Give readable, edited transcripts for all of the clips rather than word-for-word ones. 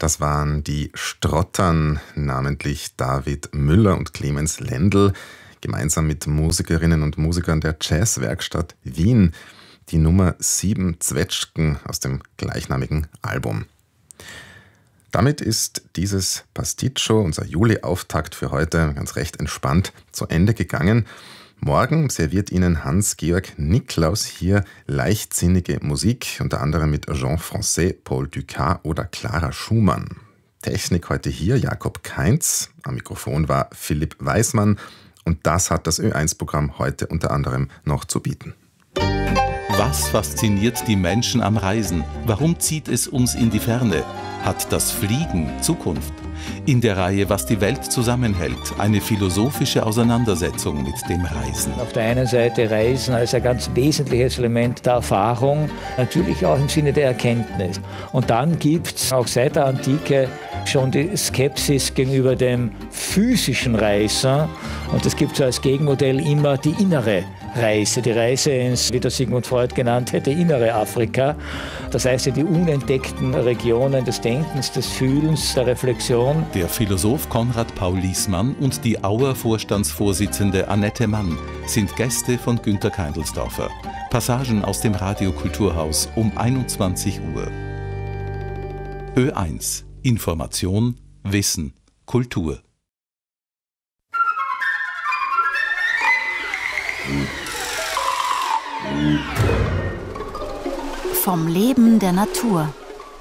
Das waren die Strottern, namentlich David Müller und Clemens Lendl, gemeinsam mit Musikerinnen und Musikern der Jazzwerkstatt Wien, die Nummer 7 Zwetschgen aus dem gleichnamigen Album. Damit ist dieses Pasticcio, unser Juli-Auftakt für heute, ganz recht entspannt zu Ende gegangen. Morgen serviert Ihnen Hans-Georg Niklaus hier leichtsinnige Musik, unter anderem mit Jean Francais, Paul Dukas oder Clara Schumann. Technik heute hier Jakob Kainz, am Mikrofon war Philipp Weismann und das hat das Ö1-Programm heute unter anderem noch zu bieten. Was fasziniert die Menschen am Reisen? Warum zieht es uns in die Ferne? Hat das Fliegen Zukunft? In der Reihe Was die Welt zusammenhält, eine philosophische Auseinandersetzung mit dem Reisen. Auf der einen Seite Reisen als ein ganz wesentliches Element der Erfahrung, natürlich auch im Sinne der Erkenntnis. Und dann gibt es auch seit der Antike schon die Skepsis gegenüber dem physischen Reisen. Und es gibt so als Gegenmodell immer die innere Reise. Die Reise ins, wie das Sigmund Freud genannt hätte, innere Afrika. Das heißt in die unentdeckten Regionen des Denkens, des Fühlens, der Reflexion. Der Philosoph Konrad Paul Liessmann und die Auer Vorstandsvorsitzende Annette Mann sind Gäste von Günter Keindelsdorfer. Passagen aus dem Radio-Kulturhaus um 21 Uhr. Ö1. Information, Wissen, Kultur. Vom Leben der Natur.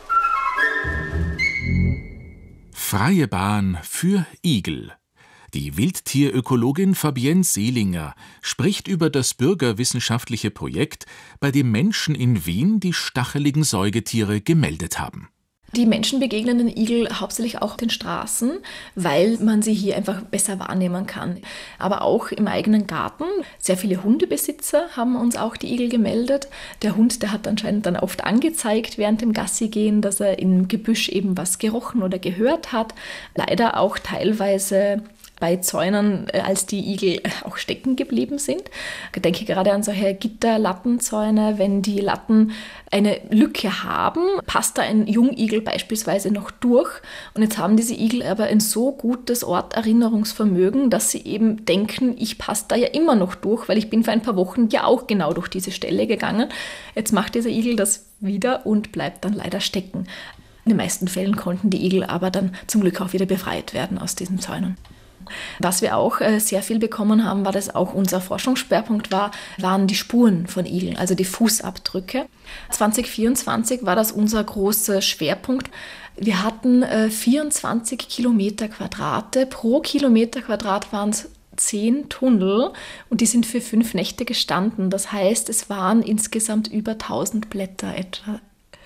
Freie Bahn für Igel. Die Wildtierökologin Fabienne Seelinger spricht über das bürgerwissenschaftliche Projekt, bei dem Menschen in Wien die stacheligen Säugetiere gemeldet haben. Die Menschen begegnen den Igel hauptsächlich auch auf den Straßen, weil man sie hier einfach besser wahrnehmen kann. Aber auch im eigenen Garten. Sehr viele Hundebesitzer haben uns auch die Igel gemeldet. Der Hund, der hat anscheinend dann oft angezeigt während dem Gassigehen, dass er im Gebüsch eben was gerochen oder gehört hat. Leider auch teilweise bei Zäunen, als die Igel auch stecken geblieben sind. Ich denke gerade an solche Gitterlattenzäune. Wenn die Latten eine Lücke haben, passt da ein Jungigel beispielsweise noch durch. Und jetzt haben diese Igel aber ein so gutes Orterinnerungsvermögen, dass sie eben denken, ich passe da ja immer noch durch, weil ich bin vor ein paar Wochen ja auch genau durch diese Stelle gegangen. Jetzt macht dieser Igel das wieder und bleibt dann leider stecken. In den meisten Fällen konnten die Igel aber dann zum Glück auch wieder befreit werden aus diesen Zäunen. Was wir auch sehr viel bekommen haben, war das auch unser Forschungsschwerpunkt waren die Spuren von Igeln, also die Fußabdrücke. 2024 war das unser großer Schwerpunkt. Wir hatten 24 Kilometer Quadrate. Pro Kilometer Quadrat waren es 10 Tunnel und die sind für 5 Nächte gestanden. Das heißt, es waren insgesamt über 1000 Blätter etwa.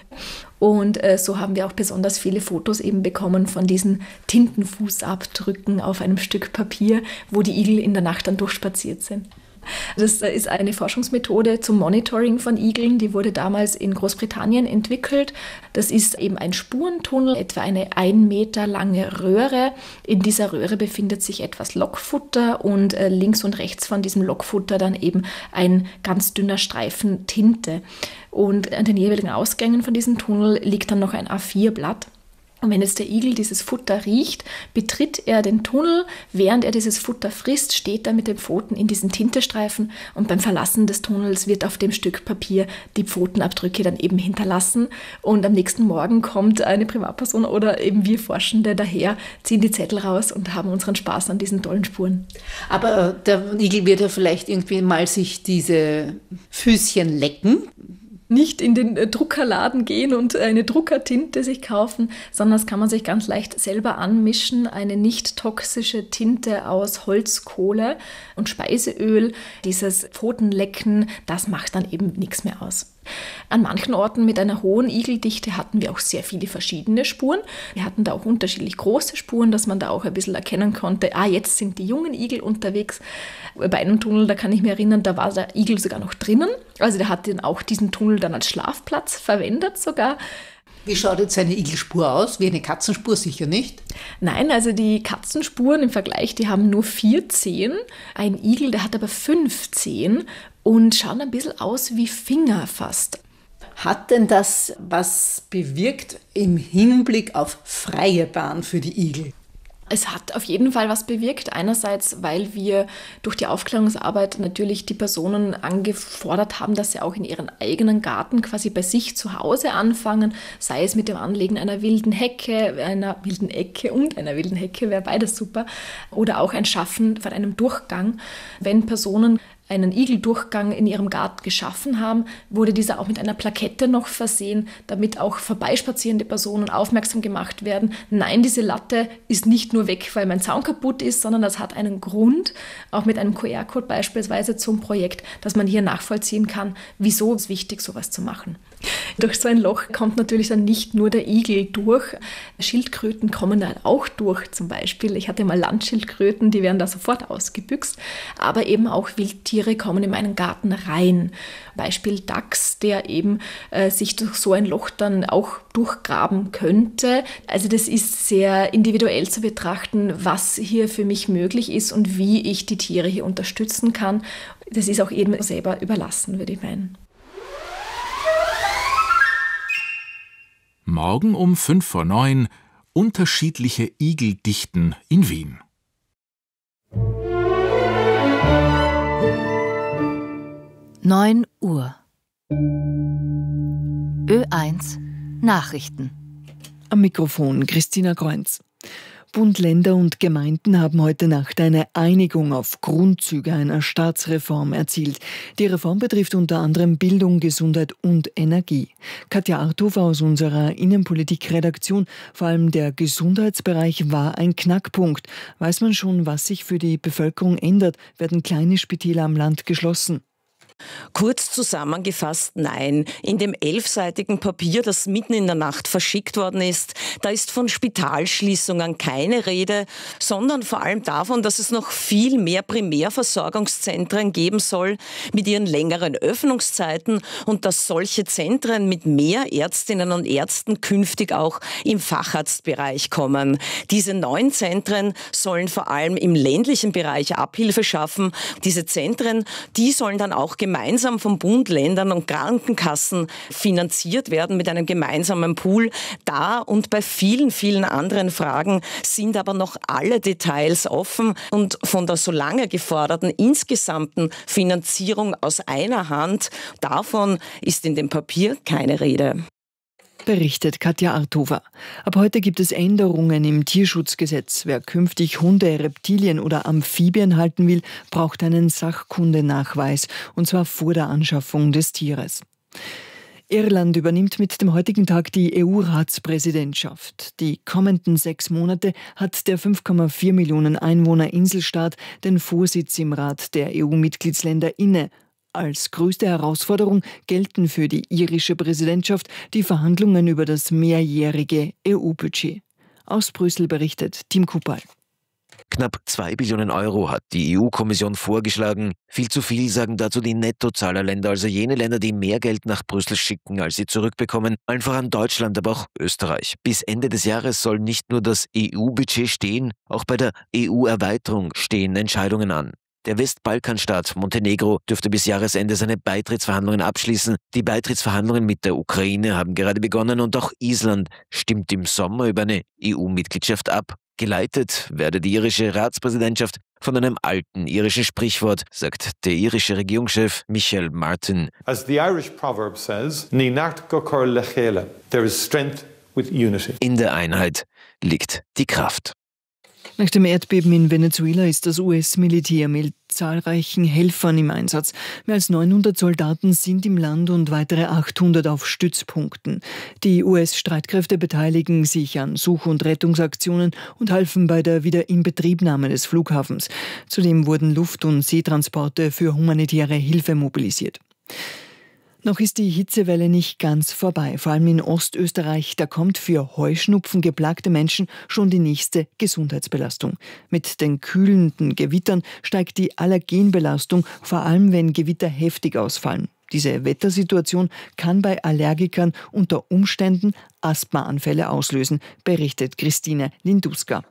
Und so haben wir auch besonders viele Fotos eben bekommen von diesen Tintenfußabdrücken auf einem Stück Papier, wo die Igel in der Nacht dann durchspaziert sind. Das ist eine Forschungsmethode zum Monitoring von Igeln, die wurde damals in Großbritannien entwickelt. Das ist eben ein Spurentunnel, etwa eine 1 Meter lange Röhre. In dieser Röhre befindet sich etwas Lockfutter und links und rechts von diesem Lockfutter dann eben ein ganz dünner Streifen Tinte. Und an den jeweiligen Ausgängen von diesem Tunnel liegt dann noch ein A4-Blatt. Und wenn jetzt der Igel dieses Futter riecht, betritt er den Tunnel. Während er dieses Futter frisst, steht er mit den Pfoten in diesen Tintestreifen und beim Verlassen des Tunnels wird auf dem Stück Papier die Pfotenabdrücke dann eben hinterlassen. Und am nächsten Morgen kommt eine Privatperson oder eben wir Forschende daher, ziehen die Zettel raus und haben unseren Spaß an diesen tollen Spuren. Aber der Igel wird ja vielleicht irgendwie mal sich diese Füßchen lecken. Nicht in den Druckerladen gehen und eine Druckertinte sich kaufen, sondern das kann man sich ganz leicht selber anmischen. Eine nicht toxische Tinte aus Holzkohle und Speiseöl. Dieses Pfotenlecken, das macht dann eben nichts mehr aus. An manchen Orten mit einer hohen Igeldichte hatten wir auch sehr viele verschiedene Spuren. Wir hatten da auch unterschiedlich große Spuren, dass man da auch ein bisschen erkennen konnte, jetzt sind die jungen Igel unterwegs. Bei einem Tunnel, da kann ich mich erinnern, da war der Igel sogar noch drinnen. Also der hat auch diesen Tunnel dann als Schlafplatz verwendet sogar. Wie schaut jetzt eine Igelspur aus? Wie eine Katzenspur sicher nicht? Nein, also die Katzenspuren im Vergleich, die haben nur 4 Zehen. Ein Igel, der hat aber 5 Zehen und schauen ein bisschen aus wie Finger fast. Hat denn das was bewirkt im Hinblick auf freie Bahn für die Igel? Es hat auf jeden Fall was bewirkt. Einerseits, weil wir durch die Aufklärungsarbeit natürlich die Personen angefordert haben, dass sie auch in ihren eigenen Garten quasi bei sich zu Hause anfangen, sei es mit dem Anlegen einer wilden Hecke, einer wilden Ecke und einer wilden Hecke, wäre beides super, oder auch ein Schaffen von einem Durchgang. Wenn Personen einen Igeldurchgang in ihrem Garten geschaffen haben, wurde dieser auch mit einer Plakette noch versehen, damit auch vorbeispazierende Personen aufmerksam gemacht werden. Nein, diese Latte ist nicht nur weg, weil mein Zaun kaputt ist, sondern das hat einen Grund, auch mit einem QR-Code beispielsweise zum Projekt, dass man hier nachvollziehen kann, wieso es wichtig ist, sowas zu machen. Durch so ein Loch kommt natürlich dann nicht nur der Igel durch. Schildkröten kommen da auch durch zum Beispiel. Ich hatte mal Landschildkröten, die werden da sofort ausgebüxt. Aber eben auch Wildtiere kommen in meinen Garten rein. Beispiel Dachs, der eben sich durch so ein Loch dann auch durchgraben könnte. Also das ist sehr individuell zu betrachten, was hier für mich möglich ist und wie ich die Tiere hier unterstützen kann. Das ist auch jedem selber überlassen, würde ich meinen. Morgen um 8:55 unterschiedliche Igeldichten in Wien. Neun Uhr. Ö1 Nachrichten. Am Mikrofon Christina Kreunz. Bund, Länder und Gemeinden haben heute Nacht eine Einigung auf Grundzüge einer Staatsreform erzielt. Die Reform betrifft unter anderem Bildung, Gesundheit und Energie. Katja Arthofer aus unserer Innenpolitik-Redaktion. Vor allem der Gesundheitsbereich war ein Knackpunkt. Weiß man schon, was sich für die Bevölkerung ändert? Werden kleine Spitäler am Land geschlossen? Kurz zusammengefasst, nein. In dem 11-seitigen Papier, das mitten in der Nacht verschickt worden ist, da ist von Spitalschließungen keine Rede, sondern vor allem davon, dass es noch viel mehr Primärversorgungszentren geben soll mit ihren längeren Öffnungszeiten und dass solche Zentren mit mehr Ärztinnen und Ärzten künftig auch im Facharztbereich kommen. Diese neuen Zentren sollen vor allem im ländlichen Bereich Abhilfe schaffen. Diese Zentren, die sollen dann auch gemeinsam vom Bund, Ländern und Krankenkassen finanziert werden mit einem gemeinsamen Pool. Da und bei vielen, vielen anderen Fragen sind aber noch alle Details offen und von der so lange geforderten insgesamten Finanzierung aus einer Hand, davon ist in dem Papier keine Rede. Berichtet Katja Arthofer. Ab heute gibt es Änderungen im Tierschutzgesetz. Wer künftig Hunde, Reptilien oder Amphibien halten will, braucht einen Sachkundenachweis, und zwar vor der Anschaffung des Tieres. Irland übernimmt mit dem heutigen Tag die EU-Ratspräsidentschaft. Die kommenden 6 Monate hat der 5,4 Millionen Einwohner-Inselstaat den Vorsitz im Rat der EU-Mitgliedsländer inne. Als größte Herausforderung gelten für die irische Präsidentschaft die Verhandlungen über das mehrjährige EU-Budget. Aus Brüssel berichtet Tim Kupal. Knapp 2 Billionen Euro hat die EU-Kommission vorgeschlagen. Viel zu viel, sagen dazu die Nettozahlerländer, also jene Länder, die mehr Geld nach Brüssel schicken, als sie zurückbekommen. Allen voran Deutschland, aber auch Österreich. Bis Ende des Jahres soll nicht nur das EU-Budget stehen, auch bei der EU-Erweiterung stehen Entscheidungen an. Der Westbalkanstaat Montenegro dürfte bis Jahresende seine Beitrittsverhandlungen abschließen. Die Beitrittsverhandlungen mit der Ukraine haben gerade begonnen und auch Island stimmt im Sommer über eine EU-Mitgliedschaft ab. Geleitet werde die irische Ratspräsidentschaft von einem alten irischen Sprichwort, sagt der irische Regierungschef Michel Martin. As the Irish proverb says, Ní nacht go cur le chéile. There is strength with unity. In der Einheit liegt die Kraft. Nach dem Erdbeben in Venezuela ist das US-Militär mit zahlreichen Helfern im Einsatz. Mehr als 900 Soldaten sind im Land und weitere 800 auf Stützpunkten. Die US-Streitkräfte beteiligen sich an Such- und Rettungsaktionen und halfen bei der Wiederinbetriebnahme des Flughafens. Zudem wurden Luft- und Seetransporte für humanitäre Hilfe mobilisiert. Noch ist die Hitzewelle nicht ganz vorbei. Vor allem in Ostösterreich, da kommt für Heuschnupfen geplagte Menschen schon die nächste Gesundheitsbelastung. Mit den kühlenden Gewittern steigt die Allergenbelastung, vor allem wenn Gewitter heftig ausfallen. Diese Wettersituation kann bei Allergikern unter Umständen Asthmaanfälle auslösen, berichtet Christine Linduska.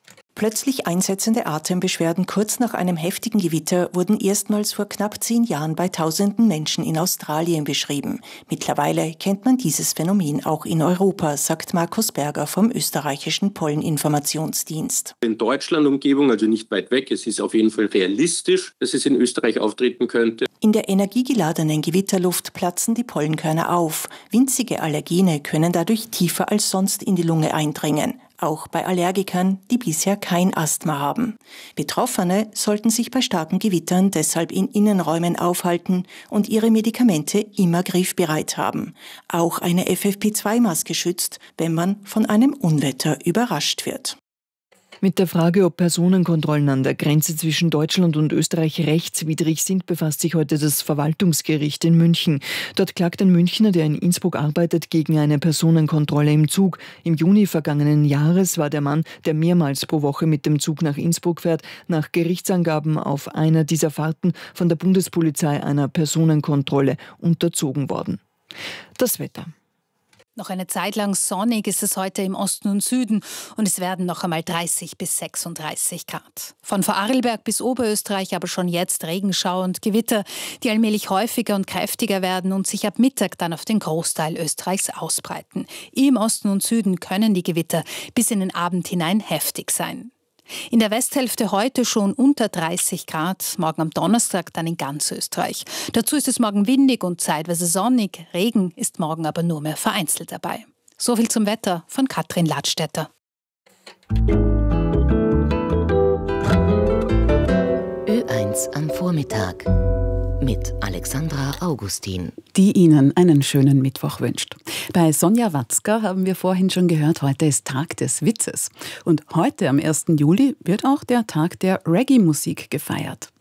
Plötzlich einsetzende Atembeschwerden kurz nach einem heftigen Gewitter wurden erstmals vor knapp 10 Jahren bei tausenden Menschen in Australien beschrieben. Mittlerweile kennt man dieses Phänomen auch in Europa, sagt Markus Berger vom österreichischen Polleninformationsdienst. In Deutschland Umgebung, also nicht weit weg, es ist auf jeden Fall realistisch, dass es in Österreich auftreten könnte. In der energiegeladenen Gewitterluft platzen die Pollenkörner auf. Winzige Allergene können dadurch tiefer als sonst in die Lunge eindringen. Auch bei Allergikern, die bisher kein Asthma haben. Betroffene sollten sich bei starken Gewittern deshalb in Innenräumen aufhalten und ihre Medikamente immer griffbereit haben. Auch eine FFP2-Maske schützt, wenn man von einem Unwetter überrascht wird. Mit der Frage, ob Personenkontrollen an der Grenze zwischen Deutschland und Österreich rechtswidrig sind, befasst sich heute das Verwaltungsgericht in München. Dort klagt ein Münchner, der in Innsbruck arbeitet, gegen eine Personenkontrolle im Zug. Im Juni vergangenen Jahres war der Mann, der mehrmals pro Woche mit dem Zug nach Innsbruck fährt, nach Gerichtsangaben auf einer dieser Fahrten von der Bundespolizei einer Personenkontrolle unterzogen worden. Das Wetter. Noch eine Zeit lang sonnig ist es heute im Osten und Süden und es werden noch einmal 30 bis 36 Grad. Von Vorarlberg bis Oberösterreich aber schon jetzt Regenschauer und Gewitter, die allmählich häufiger und kräftiger werden und sich ab Mittag dann auf den Großteil Österreichs ausbreiten. Im Osten und Süden können die Gewitter bis in den Abend hinein heftig sein. In der Westhälfte heute schon unter 30 Grad, morgen am Donnerstag dann in ganz Österreich. Dazu ist es morgen windig und zeitweise sonnig. Regen ist morgen aber nur mehr vereinzelt dabei. So viel zum Wetter von Katrin Ladstätter. Ö1 am Vormittag mit Alexandra Augustin, die Ihnen einen schönen Mittwoch wünscht. Bei Sonja Watzka haben wir vorhin schon gehört, heute ist Tag des Witzes. Und heute, am 1. Juli, wird auch der Tag der Reggae-Musik gefeiert.